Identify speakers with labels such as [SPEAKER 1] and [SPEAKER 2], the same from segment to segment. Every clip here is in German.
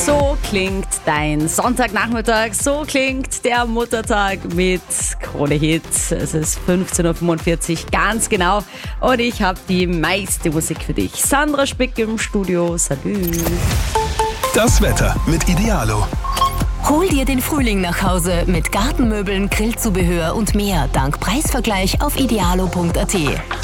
[SPEAKER 1] So klingt dein Sonntagnachmittag, so klingt der Muttertag mit Krone Hit. Es ist 15.45 Uhr, ganz genau. Und ich habe die meiste Musik für dich. Sandra Spick im Studio. Salut.
[SPEAKER 2] Das Wetter mit Idealo.
[SPEAKER 3] Hol dir den Frühling nach Hause mit Gartenmöbeln, Grillzubehör und mehr dank Preisvergleich auf idealo.at.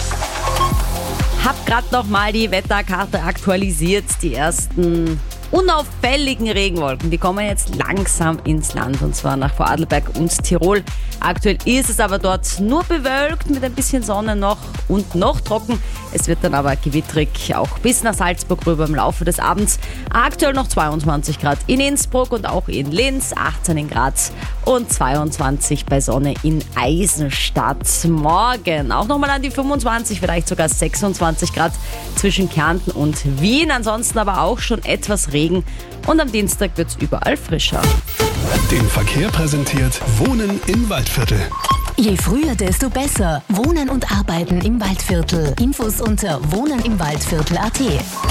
[SPEAKER 1] Hab grad noch mal die Wetterkarte aktualisiert. Die ersten unauffälligen Regenwolken, die kommen jetzt langsam ins Land, und zwar nach Vorarlberg und Tirol. Aktuell ist es aber dort nur bewölkt mit ein bisschen Sonne noch und noch trocken. Es wird dann aber gewittrig, auch bis nach Salzburg rüber im Laufe des Abends. Aktuell noch 22 Grad in Innsbruck und auch in Linz, 18 in Graz und 22 bei Sonne in Eisenstadt. Morgen auch nochmal an die 25, vielleicht sogar 26 Grad zwischen Kärnten und Wien. Ansonsten aber auch schon etwas Regen, und am Dienstag wird es überall frischer.
[SPEAKER 2] Den Verkehr präsentiert Wohnen im Waldviertel.
[SPEAKER 3] Je früher, desto besser. Wohnen und Arbeiten im Waldviertel. Infos unter wohnenimwaldviertel.at.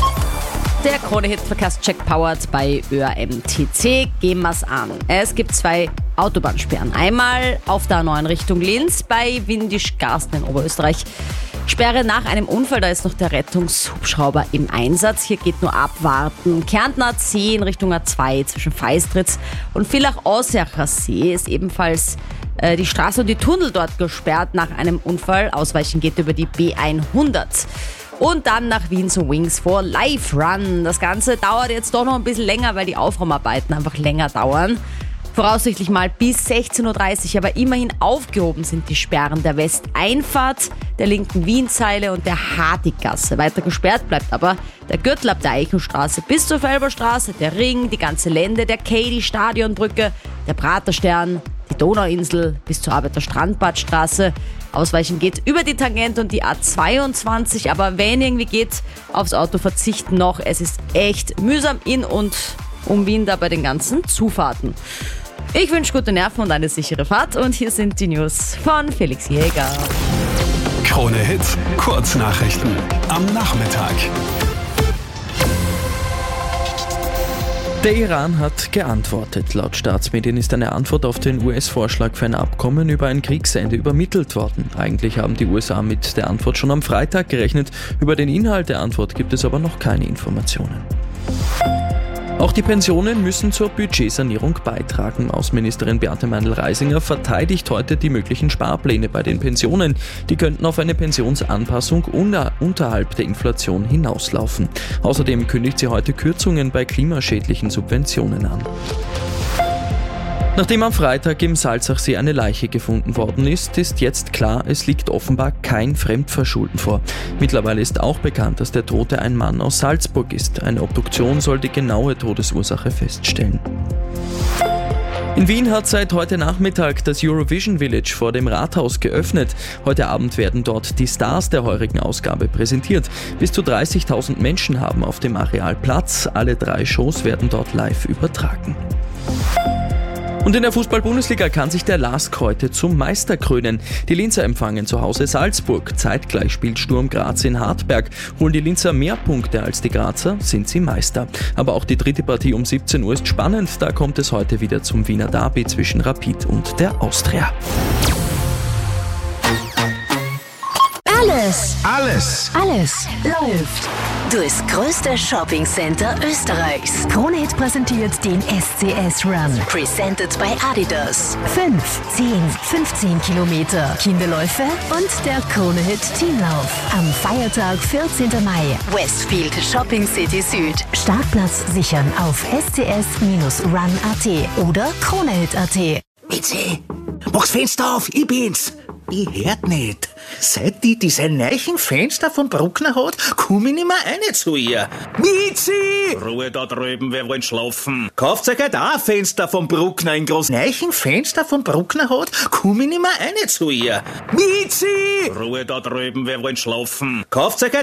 [SPEAKER 1] Der Krone-Hit-Verkehrscheck powered bei ÖAMTC. Gehen wir's an. Es gibt 2 Autobahnsperren. Einmal auf der A9 Richtung Linz bei Windisch-Garsten in Oberösterreich. Sperre nach einem Unfall, da ist noch der Rettungshubschrauber im Einsatz. Hier geht nur abwarten. Kärnten A10 in Richtung A2 zwischen Feistritz und Villach-Aussercher See ist ebenfalls die Straße und die Tunnel dort gesperrt nach einem Unfall. Ausweichen geht über die B100. Und dann nach Wien zu Wings for Life Run. Das Ganze dauert jetzt doch noch ein bisschen länger, weil die Aufräumarbeiten einfach länger dauern. Voraussichtlich mal bis 16.30 Uhr, aber immerhin aufgehoben sind die Sperren der Westeinfahrt, der linken Wienzeile und der Hartiggasse. Weiter gesperrt bleibt aber der Gürtel ab der Eichenstraße bis zur Felberstraße, der Ring, die ganze Lände, der Quai, die Stadionbrücke, der Praterstern, die Donauinsel bis zur Arbeiterstrandbadstraße. Ausweichen geht über die Tangente und die A22, aber wenn irgendwie geht, aufs Auto verzichten noch. Es ist echt mühsam in und um Wien da bei den ganzen Zufahrten. Ich wünsche gute Nerven und eine sichere Fahrt, und hier sind die News von Felix Jäger.
[SPEAKER 2] Krone Hit, Kurznachrichten am Nachmittag.
[SPEAKER 4] Der Iran hat geantwortet. Laut Staatsmedien ist eine Antwort auf den US-Vorschlag für ein Abkommen über ein Kriegsende übermittelt worden. Eigentlich haben die USA mit der Antwort schon am Freitag gerechnet. Über den Inhalt der Antwort gibt es aber noch keine Informationen. Auch die Pensionen müssen zur Budgetsanierung beitragen. Außenministerin Beate Meindl-Reisinger verteidigt heute die möglichen Sparpläne bei den Pensionen. Die könnten auf eine Pensionsanpassung unterhalb der Inflation hinauslaufen. Außerdem kündigt sie heute Kürzungen bei klimaschädlichen Subventionen an. Nachdem am Freitag im Salzachsee eine Leiche gefunden worden ist, ist jetzt klar, es liegt offenbar kein Fremdverschulden vor. Mittlerweile ist auch bekannt, dass der Tote ein Mann aus Salzburg ist. Eine Obduktion soll die genaue Todesursache feststellen. In Wien hat seit heute Nachmittag das Eurovision Village vor dem Rathaus geöffnet. Heute Abend werden dort die Stars der heurigen Ausgabe präsentiert. Bis zu 30.000 Menschen haben auf dem Areal Platz. Alle 3 Shows werden dort live übertragen. Und in der Fußball-Bundesliga kann sich der LASK heute zum Meister krönen. Die Linzer empfangen zu Hause Salzburg. Zeitgleich spielt Sturm Graz in Hartberg. Holen die Linzer mehr Punkte als die Grazer, sind sie Meister. Aber auch die dritte Partie um 17 Uhr ist spannend. Da kommt es heute wieder zum Wiener Derby zwischen Rapid und der Austria.
[SPEAKER 3] Alles läuft. Durchs größte Shoppingcenter Österreichs. Krone Hit präsentiert den SCS Run. Presented by Adidas. 5, 10, 15 Kilometer. Kinderläufe und der Krone Hit Teamlauf. Am Feiertag 14. Mai. Westfield Shopping City Süd. Startplatz sichern auf scs-run.at oder kronehit.at.
[SPEAKER 5] Mitzi, mach's Fenster auf, ich bin's. Ich hört nicht. Seit die diese neuen Fenster vom Bruckner hat, komm ich nicht mehr rein zu ihr. Mitzi!
[SPEAKER 6] Ruhe da drüben, wir wollen schlafen.
[SPEAKER 5] Kauft euch halt auch ein Fenster vom Bruckner in groß. Neuen Fenster vom Bruckner hat, komm ich nicht mehr rein zu ihr. Mitzi!
[SPEAKER 6] Ruhe da drüben, wir wollen schlafen.
[SPEAKER 5] Kauft euch halt